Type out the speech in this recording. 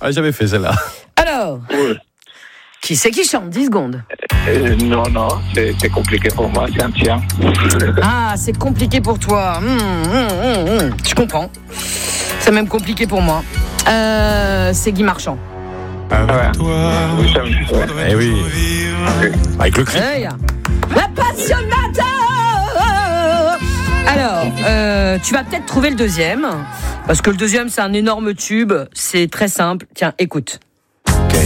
Ah, j'avais fait celle-là. Alors, Oui. qui c'est qui chante? 10 secondes. Non, c'est compliqué pour moi, c'est un tien. Ah, c'est compliqué pour toi. Je comprends. C'est même compliqué pour moi. C'est Guy Marchand. Ouais. Oui, ça me- Eh oui. Avec le cri. Hey, la passionnata. Alors, tu vas peut-être trouver le deuxième, parce que le deuxième, c'est un énorme tube. C'est très simple. Tiens, écoute.